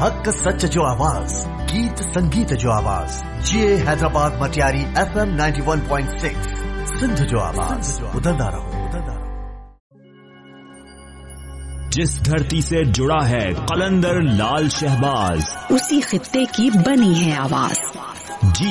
हक सच जो आवाज, गीत संगीत जो आवाज, ये हैदराबाद मटियारी FM 91.6 सिंध जो आवाज, उदंदा रहो। जिस धरती से जुड़ा है कलंदर लाल शहबाज, उसी खित्ते की बनी है आवाज। जी